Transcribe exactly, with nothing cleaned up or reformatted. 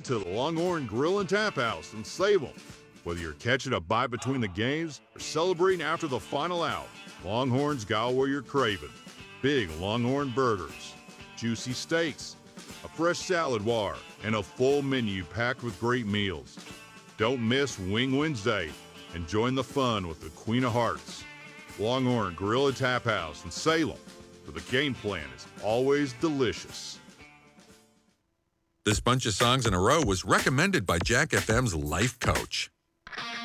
to the Longhorn Grill and Tap House in Salem. Whether you're catching a bite between the games or celebrating after the final out, Longhorn's got what you're craving. Big Longhorn burgers, juicy steaks, a fresh salad bar, and a full menu packed with great meals. Don't miss Wing Wednesday and join the fun with the Queen of Hearts. Longhorn Grill and Tap House in Salem, where the game plan is always delicious. This bunch of songs in a row was recommended by Jack F M's life coach.